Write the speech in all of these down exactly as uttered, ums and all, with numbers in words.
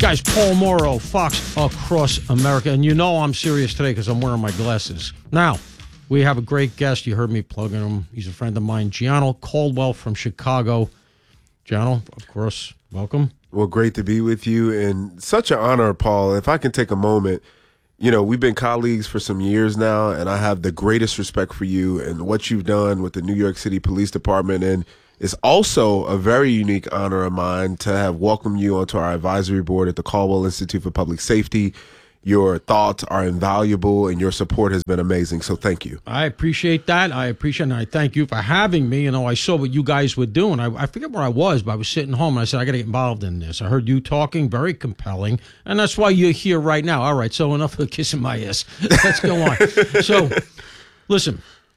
Guys, Paul Mauro, Fox Across America. And you know I'm serious today because I'm wearing my glasses. Now, we have a great guest. You heard me plugging him. He's a friend of mine, Gianno Caldwell from Chicago. Gianno, of course, welcome. Well, great to be with you, and such an honor, Paul. If I can take a moment, you know, we've been colleagues for some years now, and I have the greatest respect for you and what you've done with the New York City Police Department, and it's also a very unique honor of mine to have welcomed you onto our advisory board at the Caldwell Institute for Public Safety. Your thoughts are invaluable, and your support has been amazing, so thank you. I appreciate that. I appreciate it, and I thank you for having me. You know, I saw what you guys were doing. I, I forget where I was, but I was sitting home, and I said, I got to get involved in this. I heard you talking, very compelling, and that's why you're here right now. All right, so enough of kissing my ass. Let's go on. So, listen,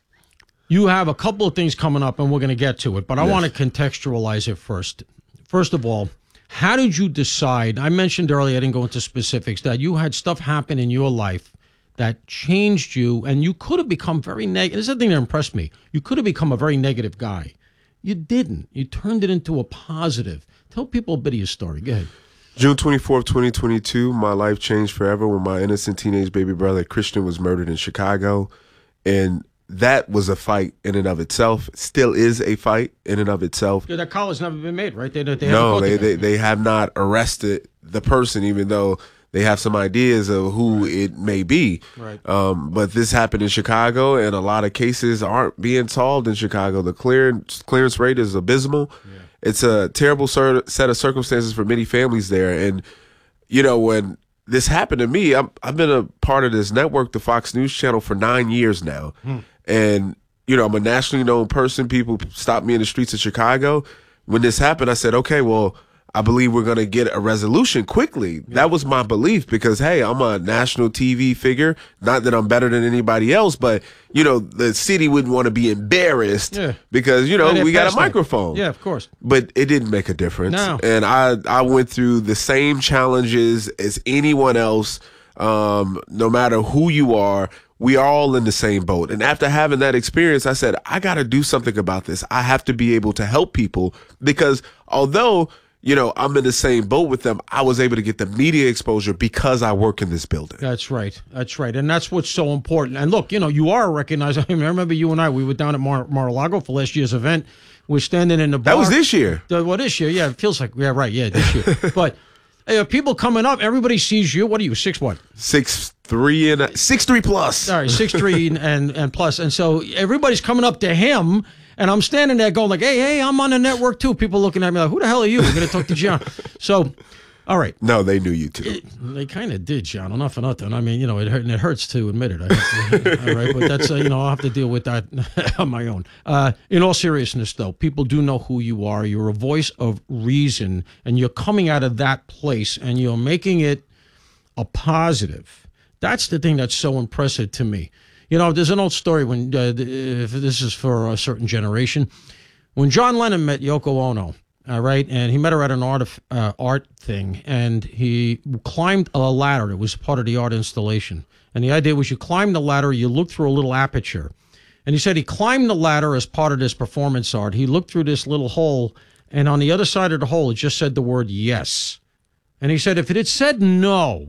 you have a couple of things coming up, and we're going to get to it, but I yes. want to contextualize it first. First of all, how did you decide? I mentioned earlier, I didn't go into specifics, that you had stuff happen in your life that changed you, and you could have become very negative. This is the thing that impressed me. You could have become a very negative guy. You didn't. You turned it into a positive. Tell people a bit of your story. Go ahead. June twenty-fourth, twenty twenty-two, my life changed forever when my innocent teenage baby brother, Christian, was murdered in Chicago. And that was a fight in and of itself. Still is a fight in and of itself. Yeah, that call has never been made, right? They, they no, they, they they have not arrested the person, even though they have some ideas of who right. it may be. Right. Um, but this happened in Chicago, and a lot of cases aren't being solved in Chicago. The clearance clearance rate is abysmal. Yeah. It's a terrible set of circumstances for many families there. And you know, when this happened to me, I'm, I've been a part of this network, the Fox News Channel, for nine years now. Hmm. And, you know, I'm a nationally known person. People stopped me in the streets of Chicago. When this happened, I said, okay, well, I believe we're going to get a resolution quickly. Yeah. That was my belief because, hey, I'm a national T V figure. Not that I'm better than anybody else, but, you know, the city wouldn't want to be embarrassed yeah. because, you know, we got a microphone. Yeah, of course. But it didn't make a difference. No. And I, I went through the same challenges as anyone else, um, no matter who you are. We are all in the same boat. And after having that experience, I said, I got to do something about this. I have to be able to help people because although, you know, I'm in the same boat with them, I was able to get the media exposure because I work in this building. That's right. That's right. And that's what's so important. And look, you know, you are recognized. I, mean, I remember you and I, we were down at Mar- Mar-a-Lago for last year's event. We're standing in the bar. That was this year. Uh, well, this year. Yeah, it feels like, yeah, right. Yeah, this year. But hey, people coming up, everybody sees you. What are you, six what? Six three and a, six three plus. All right, six three and, and and plus, and so everybody's coming up to him, and I'm standing there going like, hey, hey, I'm on the network too. People looking at me like, who the hell are you? We're gonna talk to John. So, all right. No, they knew you too. It, they kind of did, John. Enough for nothing. I mean, you know, it hurt, and it hurts to admit it. I have to, all right, but that's uh, you know, I'll have to deal with that on my own. Uh, in all seriousness, though, people do know who you are. You're a voice of reason, and you're coming out of that place, and you're making it a positive. That's the thing that's so impressive to me. You know, there's an old story when uh, if this is for a certain generation, when John Lennon met Yoko Ono. All right, and he met her at an art uh, art thing, and he climbed a ladder. It was part of the art installation, and the idea was you climb the ladder, you look through a little aperture, and he said he climbed the ladder as part of this performance art. He looked through this little hole, and on the other side of the hole, it just said the word yes, and he said if it had said no,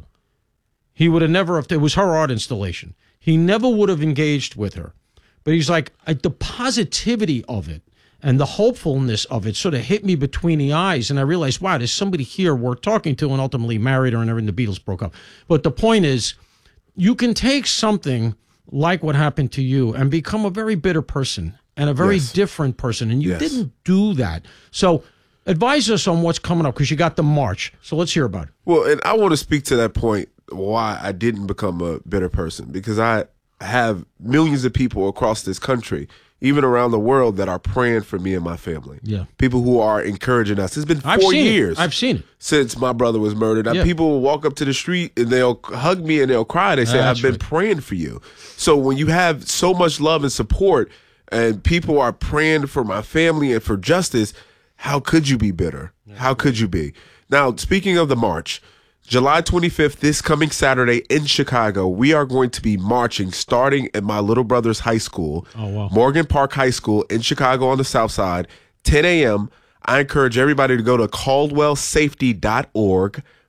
he would have never. It was her art installation. He never would have engaged with her, but he's like the positivity of it. And the hopefulness of it sort of hit me between the eyes. And I realized, wow, there's somebody here worth talking to, and ultimately married her, and everything. The Beatles broke up. But the point is, you can take something like what happened to you and become a very bitter person and a very yes. different person. And you yes. didn't do that. So advise us on what's coming up, because you got the march. So let's hear about it. Well, and I want to speak to that point, why I didn't become a bitter person, because I have millions of people across this country, even around the world, that are praying for me and my family. Yeah. People who are encouraging us. It's been four I've seen years it. I've seen it. since my brother was murdered. Yeah. People will walk up to the street and they'll hug me and they'll cry. They say, That's I've been right. praying for you. So when you have so much love and support and people are praying for my family and for justice, how could you be bitter? Yeah. How could you be? Now, speaking of the march, July twenty-fifth, this coming Saturday in Chicago, we are going to be marching starting at my little brother's high school, oh, wow. Morgan Park High School in Chicago on the south side, ten a.m. I encourage everybody to go to caldwell safety dot org,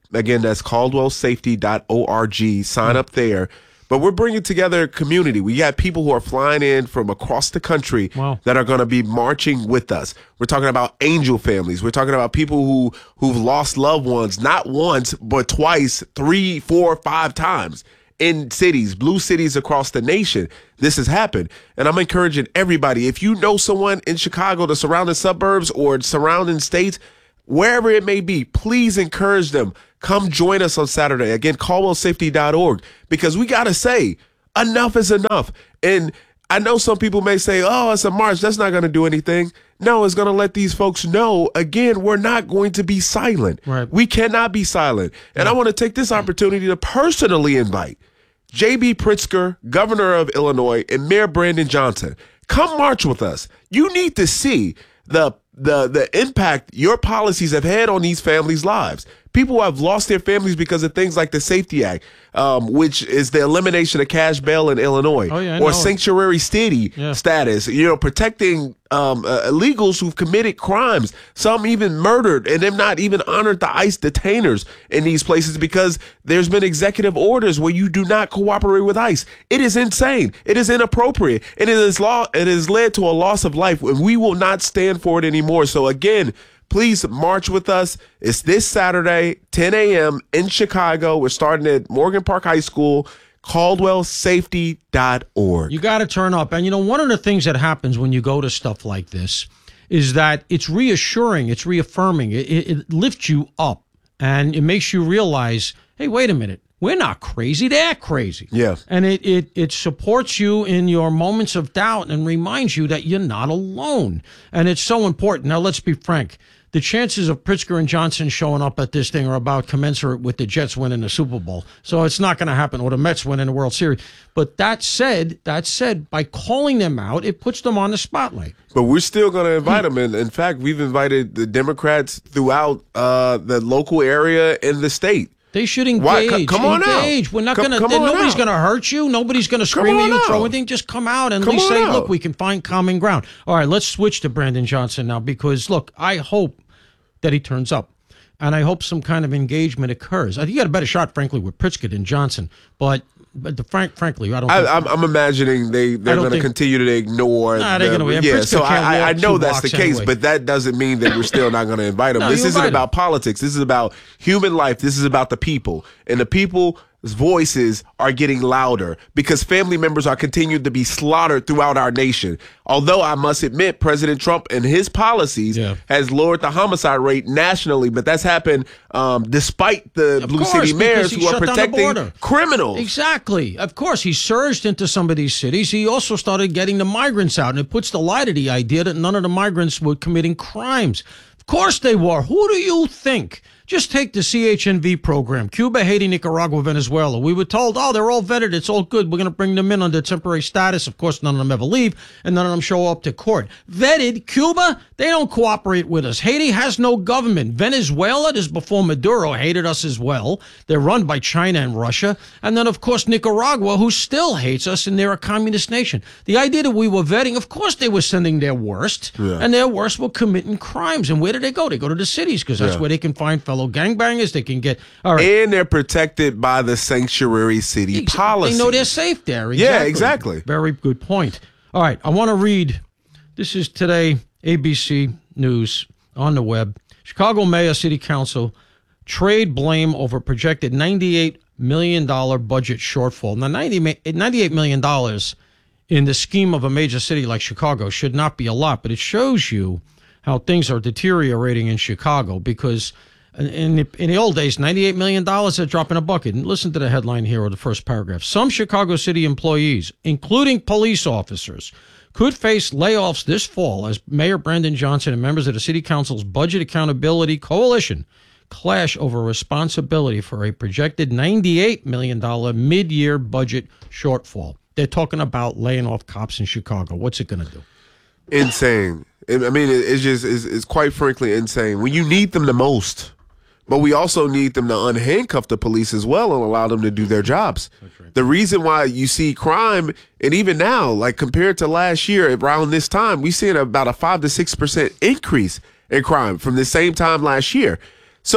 Again, that's caldwell safety dot org. Sign up there. But we're bringing together a community. We got people who are flying in from across the country wow. that are going to be marching with us. We're talking about angel families. We're talking about people who, who've lost loved ones, not once, but twice, three, four, five times in cities, blue cities across the nation. This has happened. And I'm encouraging everybody, if you know someone in Chicago, the surrounding suburbs or surrounding states, wherever it may be, please encourage them. Come join us on Saturday. Again, caldwell safety dot org, because we got to say enough is enough. And I know some people may say, oh, it's a march. That's not going to do anything. No, it's going to let these folks know, again, we're not going to be silent. Right. We cannot be silent. And yeah. I want to take this opportunity to personally invite J B Pritzker, governor of Illinois, and Mayor Brandon Johnson. Come march with us. You need to see the the the impact your policies have had on these families' lives. People who have lost their families because of things like the Safety Act, um, which is the elimination of cash bail in Illinois, oh, yeah, or sanctuary city yeah. status, you know, protecting um, uh, illegals who've committed crimes, some even murdered, and them not even honored the ICE detainers in these places because there's been executive orders where you do not cooperate with ICE. It is insane. It is inappropriate. And it is law. It has led to a loss of life, and we will not stand for it anymore. So again, please march with us. It's this Saturday, ten a.m. in Chicago. We're starting at Morgan Park High School, caldwell safety dot org. You got to turn up. And, you know, one of the things that happens when you go to stuff like this is that it's reassuring, it's reaffirming, it, it, it lifts you up, and it makes you realize, hey, wait a minute. We're not crazy. They're crazy. Yeah. And it, it it supports you in your moments of doubt and reminds you that you're not alone. And it's so important. Now, let's be frank. The chances of Pritzker and Johnson showing up at this thing are about commensurate with the Jets winning the Super Bowl. So it's not going to happen, or the Mets winning the World Series. But that said, that said, by calling them out, it puts them on the spotlight. But we're still going to invite them. And in fact, we've invited the Democrats throughout uh, the local area and the state. They should engage. Why? C- come on engage. out. We're not come, going to. Nobody's going to hurt you. Nobody's going to scream at you, out. throw anything. Just come out and come at least say, out. "Look, we can find common ground." All right, let's switch to Brandon Johnson now, because look, I hope that he turns up, and I hope some kind of engagement occurs. I think you got a better shot, frankly, with Pritzker than Johnson, but. But the frank, frankly, I don't. I, think, I'm, I'm imagining they they're going to continue to ignore. Nah, they're the, going to. Yeah, Pritzker so I, I know that's the case, anyway. but that doesn't mean that we're still not going to invite them. No, This isn't invite about him. politics. This is about human life. This is about the people, and the people's voices are getting louder because family members are continuing to be slaughtered throughout our nation. Although I must admit, President Trump and his policies yeah. has lowered the homicide rate nationally, but that's happened um, despite the of blue course, city mayors who are protecting criminals. Exactly. Of course, he surged into some of these cities. He also started getting the migrants out, and it puts the lie to the idea that none of the migrants were committing crimes. Of course they were. Who do you think? Just take the C H N V program, Cuba, Haiti, Nicaragua, Venezuela. We were told, oh, they're all vetted. It's all good. We're going to bring them in under temporary status. Of course, none of them ever leave, and none of them show up to court. Vetted. Cuba, they don't cooperate with us. Haiti has no government. Venezuela, this is before Maduro, hated us as well. They're run by China and Russia. And then, of course, Nicaragua, who still hates us, and they're a communist nation. The idea that we were vetting, of course, they were sending their worst, yeah. and their worst were committing crimes. And where do they go? They go to the cities, because that's yeah. where they can find fellow gangbangers. They can get all right, and they're protected by the sanctuary city Ex- policy. They know they're safe there. Exactly. Yeah, exactly. Very good point. All right, I want to read. This is today A B C News on the web. Chicago Mayor City Council trade blame over projected ninety-eight million dollars budget shortfall. Now, ninety-eight million dollars in the scheme of a major city like Chicago should not be a lot, but it shows you how things are deteriorating in Chicago, because in the, in the old days, ninety-eight million dollars, they're dropping a bucket. And listen to the headline here, or the first paragraph. Some Chicago City employees, including police officers, could face layoffs this fall as Mayor Brandon Johnson and members of the City Council's Budget Accountability Coalition clash over responsibility for a projected ninety-eight million dollars mid-year budget shortfall. They're talking about laying off cops in Chicago. What's it going to do? Insane. I mean, it's just, it's, it's quite frankly insane. When you need them the most. But we also need them to unhandcuff the police as well and allow them to do their jobs. Right. The reason why you see crime, and even now, like compared to last year around this time, we see about a five to six percent increase in crime from the same time last year. So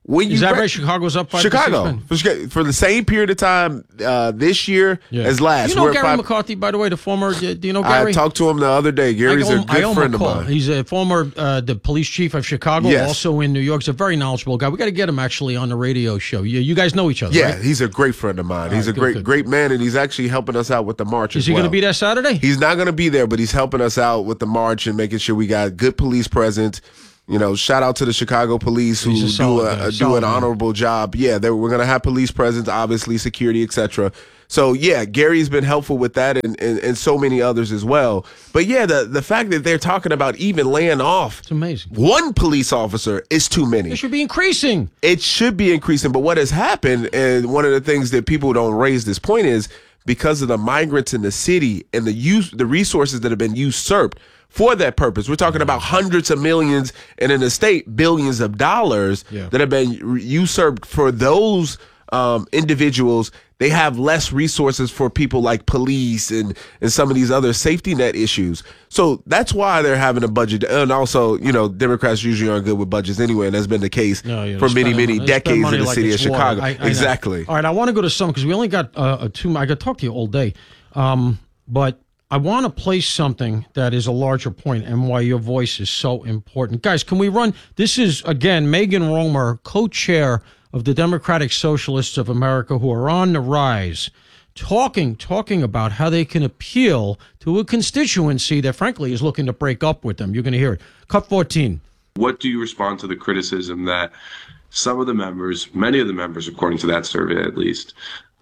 When you Is that re- right? Chicago's up five Chicago to six, for, for the same period of time uh, this year yeah. as last. You know We're Gary five- McCarthy, by the way, the former. Do you know Gary? I talked to him the other day. Gary's owe, a good friend of mine. He's a former uh, the police chief of Chicago, yes. also in New York. He's a very knowledgeable guy. We got to get him actually on the radio show. You, you guys know each other, Yeah, right? he's a great friend of mine. All he's right, a good, great, good. great man, and he's actually helping us out with the march Is as he well. going to be there Saturday? He's not going to be there, but he's helping us out with the march and making sure we got good police presence. You know, shout out to the Chicago police who He's a do solid a, guy, do solid an man. honorable job. Yeah, they, we're going to have police presence, obviously, security, et cetera. So, yeah, Gary's been helpful with that and, and, and so many others as well. But, yeah, the, the fact that they're talking about even laying off It's amazing. one police officer is too many. It should be increasing. It should be increasing. But what has happened, and one of the things that people don't raise this point is because of the migrants in the city and the use, the resources that have been usurped for that purpose. We're talking about hundreds of millions and in the state, billions of dollars Yeah. that have been usurped for those um, individuals. They have less resources for people like police and, and some of these other safety net issues. So that's why they're having a budget. And also, you know, Democrats usually aren't good with budgets anyway, and that's been the case No, you know, for many, spending many money- spend decades money in the like city of it's water. Chicago. I- I know. Exactly. All right, I want to go to some because we only got uh, a two. I got to talk to you all day, um, but I want to place something that is a larger point and why your voice is so important, guys. Can we run? This is again Megan Romer, co-chair of the Democratic Socialists of America, who are on the rise, talking talking about how they can appeal to a constituency that, frankly, is looking to break up with them. You're going to hear it. Cut fourteen. What do you respond to the criticism that some of the members, many of the members, according to that survey at least,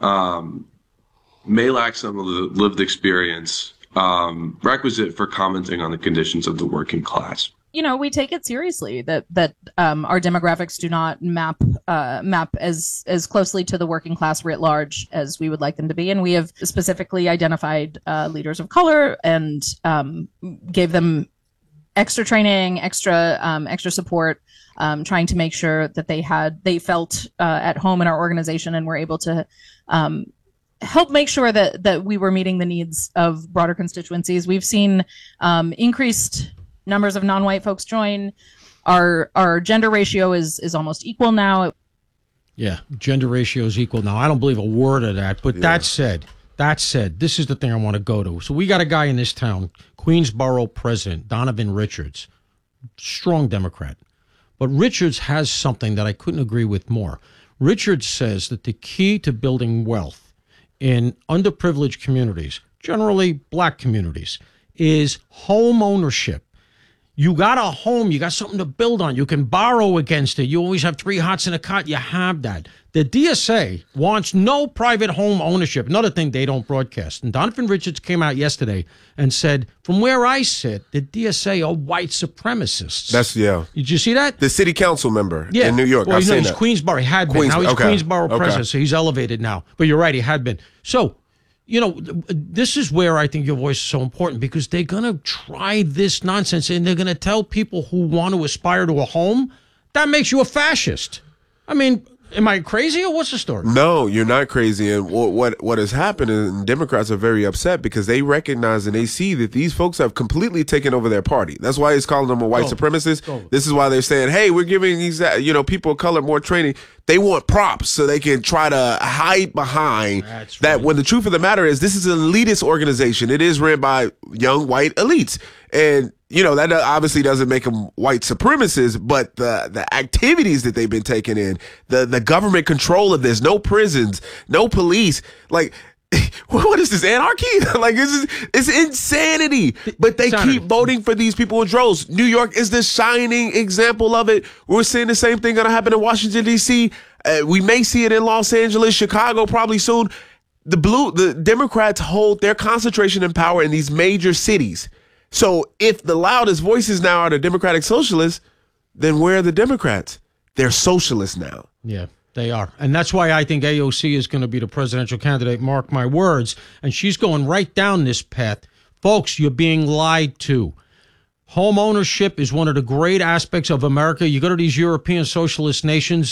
um, may lack some of the lived experience um, requisite for commenting on the conditions of the working class? You know, we take it seriously that that um, our demographics do not map uh, map as as closely to the working class writ large as we would like them to be, and we have specifically identified uh, leaders of color and um, gave them extra training, extra um, extra support, um, trying to make sure that they had they felt uh, at home in our organization and were able to um, help make sure that that we were meeting the needs of broader constituencies. We've seen um, increased numbers of non-white folks join. Our our gender ratio is is almost equal now. Yeah, gender ratio is equal now. I don't believe a word of that. But Yeah. that said, that said, this is the thing I want to go to. So we got a guy in this town, Queensboro president, Donovan Richards, strong Democrat. But Richards has something that I couldn't agree with more. Richards says that the key to building wealth in underprivileged communities, generally black communities, is home ownership. You got a home, you got something to build on. You can borrow against it. You always have three hots in a cot. You have that. The D S A wants no private home ownership. Another thing they don't broadcast. And Donovan Richards came out yesterday and said, from where I sit, the D S A are white supremacists. That's, yeah. Did you see that? The city council member Yeah. in New York. Well, I've you know, seen he's that. Queensboro. He had been. Queens- now he's okay. Queensboro Okay. president, so he's elevated now. But you're right, he had been. So, you know, this is where I think your voice is so important because they're going to try this nonsense and they're going to tell people who want to aspire to a home, that makes you a fascist. I mean, am I crazy or what's the story? No, you're not crazy. And what what, what has happened is and Democrats are very upset because they recognize and they see that these folks have completely taken over their party. That's why he's calling them a white Oh, supremacist. oh. This is why they're saying, hey, we're giving these uh, you know people of color more training. They want props so they can try to hide behind That's that right. when the truth of the matter is this is an elitist organization. It is ran by young white elites. And, you know, that obviously doesn't make them white supremacists, but the, the activities that they've been taking in, the, the government control of this, no prisons, no police, like, what is this, anarchy? Like, this is, it's insanity. But they Insanity. keep voting for these people in droves. New York is the shining example of it. We're seeing the same thing going to happen in Washington, D C. Uh, we may see it in Los Angeles, Chicago probably soon. The blue, the Democrats hold their concentration and power in these major cities. So if the loudest voices now are the Democratic Socialists, then where are the Democrats? They're socialists now. Yeah, they are. And that's why I think A O C is going to be the presidential candidate, mark my words. And she's going right down this path. Folks, you're being lied to. Home ownership is one of the great aspects of America. You go to these European socialist nations,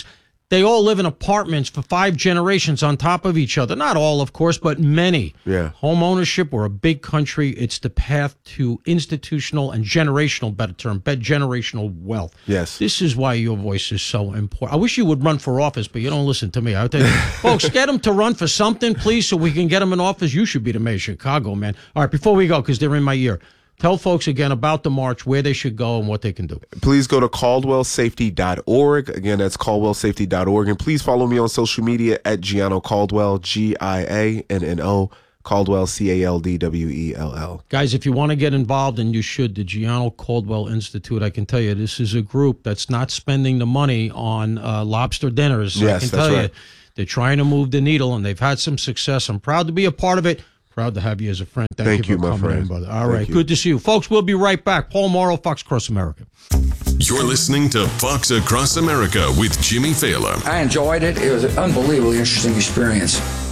They all live in apartments for five generations on top of each other. Not all, of course, but many. Yeah. Home ownership, we're a big country. It's the path to institutional and generational, better term, bet generational wealth. Yes. This is why your voice is so important. I wish you would run for office, but you don't listen to me. I tell you, folks, get them to run for something, please, so we can get them in office. You should be the mayor of Chicago, man. All right, before we go, because they're in my ear, tell folks again about the march, where they should go, and what they can do. Please go to caldwell safety dot org. Again, that's caldwell safety dot org. And please follow me on social media at Gianno Caldwell, G I A N N O, Caldwell, C A L D W E L L. Guys, if you want to get involved, and you should, the Gianno Caldwell Institute, I can tell you, this is a group that's not spending the money on uh, lobster dinners. Yes, I can that's tell right. you, they're trying to move the needle, and they've had some success. I'm proud to be a part of it. Proud to have you as a friend. Thank, Thank you, you, for my coming friend. in, brother. All Thank right, you. good to see you. Folks, we'll be right back. Paul Morrow, Fox Across America. You're listening to Fox Across America with Jimmy Fallon. I enjoyed it. It was an unbelievably interesting experience.